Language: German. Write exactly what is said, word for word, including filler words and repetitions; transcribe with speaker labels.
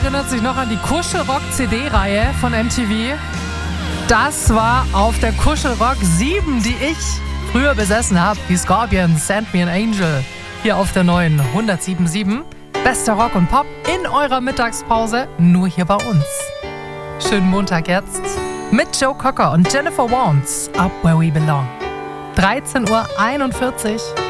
Speaker 1: erinnert sich noch an die Kuschelrock-C D-Reihe von M T V? Das war auf der Kuschelrock sieben, die ich früher besessen habe. Die Scorpions, Send Me an Angel. Hier auf der neuen hundertsieben Komma sieben. Bester Rock und Pop in eurer Mittagspause, nur hier bei uns. Schönen Montag jetzt mit Joe Cocker und Jennifer Warnes, Up Where We Belong. dreizehn Uhr einundvierzig.